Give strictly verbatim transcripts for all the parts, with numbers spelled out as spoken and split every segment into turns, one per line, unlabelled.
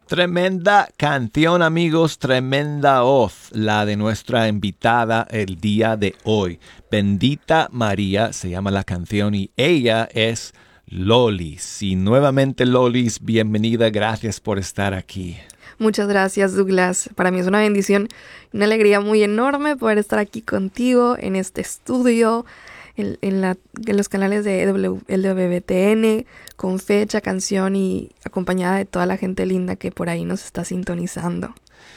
Tremenda canción, amigos, tremenda voz, la de nuestra invitada el día de hoy. Bendita María se llama la canción y ella es Lolis. Y nuevamente, Lolis, bienvenida, gracias por estar aquí.
Muchas gracias, Douglas. Para mí es una bendición y una alegría muy enorme poder estar aquí contigo en este estudio, en, en, la, en los canales de L W B T N, con fecha, canción y acompañada de toda la gente linda que por ahí nos está sintonizando.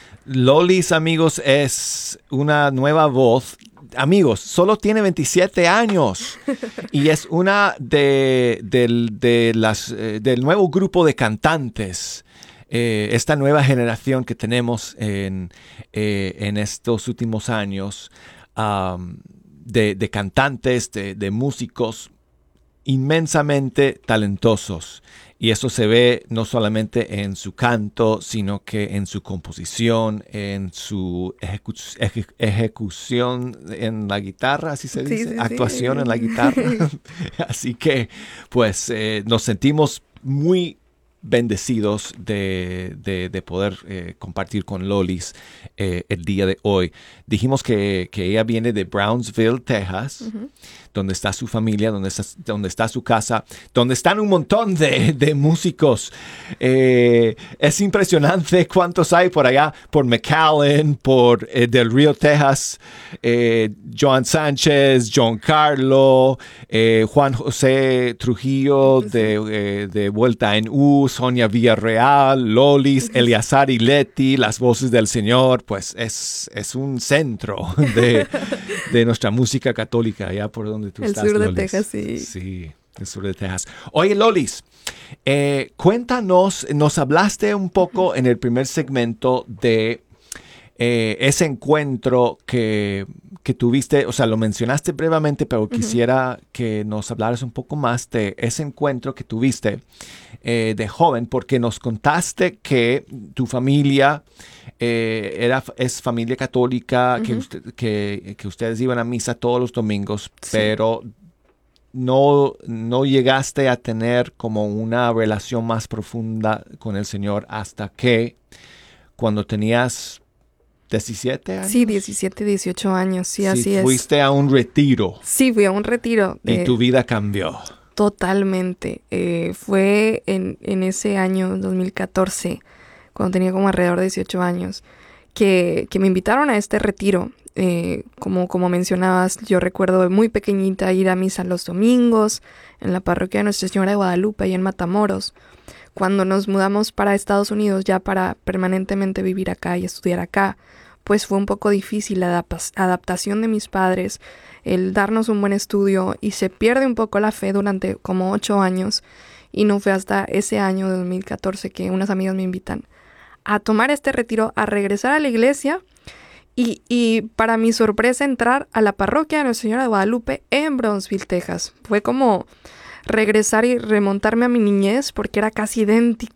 Lolis, amigos, es una nueva voz. Amigos, solo tiene veintisiete años y es una de, de, de las, eh, del nuevo grupo de cantantes. Eh, esta nueva generación que tenemos en, eh, en estos últimos años um, de, de cantantes, de, de músicos inmensamente talentosos. Y eso se ve no solamente en su canto, sino que en su composición, en su ejecu- eje- ejecución en la guitarra, así se dice,
sí, sí,
actuación
sí.
en la guitarra. Así que, pues, eh, nos sentimos muy bendecidos de, de, de poder eh, compartir con Lolis eh, el día de hoy. Dijimos que, que ella viene de Brownsville, Texas, uh-huh. donde está su familia, donde está, donde está su casa, donde están un montón de, de músicos. Eh, es impresionante cuántos hay por allá, por McAllen, por eh, Del Río, Texas, eh, Joan Sánchez, John Carlo, eh, Juan José Trujillo de, eh, de Vuelta en U, Sonia Villarreal, Lolis, Eleazar y Leti, las voces del Señor. Pues es, es un centro de, de nuestra música católica, allá por donde tú
el
estás,
sur de
Lolis.
Texas, sí.
Sí, el sur de Texas. Oye, Lolis, eh, cuéntanos, nos hablaste un poco en el primer segmento de eh, ese encuentro que, que tuviste, o sea, lo mencionaste brevemente, pero uh-huh. quisiera que nos hablaras un poco más de ese encuentro que tuviste eh, de joven, porque nos contaste que tu familia eh, era, es familia católica, uh-huh. que, usted, que, que ustedes iban a misa todos los domingos, sí. pero no, no llegaste a tener como una relación más profunda con el Señor hasta que cuando tenías ¿diecisiete años?
Sí, diecisiete, dieciocho años, sí, sí así es.
Fuiste a un retiro.
Sí, fui a un retiro.
De... Y tu vida cambió.
Totalmente. Eh, fue en, en ese año, dos mil catorce, cuando tenía como alrededor de dieciocho años, que, que me invitaron a este retiro. Eh, como, como mencionabas, yo recuerdo de muy pequeñita ir a misa los domingos en la parroquia de Nuestra Señora de Guadalupe, ahí en Matamoros. Cuando nos mudamos para Estados Unidos ya para permanentemente vivir acá y estudiar acá, pues fue un poco difícil la adap- adaptación de mis padres, el darnos un buen estudio, y se pierde un poco la fe durante como ocho años, y no fue hasta ese año de dos mil catorce que unas amigas me invitan a tomar este retiro, a regresar a la iglesia y, y para mi sorpresa entrar a la parroquia de Nuestra Señora de Guadalupe en Brownsville, Texas. Fue como regresar y remontarme a mi niñez porque era casi idéntico